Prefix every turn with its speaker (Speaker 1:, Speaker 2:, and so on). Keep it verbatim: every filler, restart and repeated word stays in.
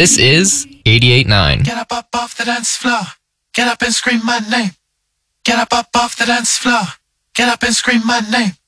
Speaker 1: This is eighty-eight nine.
Speaker 2: Get up, up off the dance floor. Get up and scream my name. Get up, up off the dance floor. Get up and scream my name.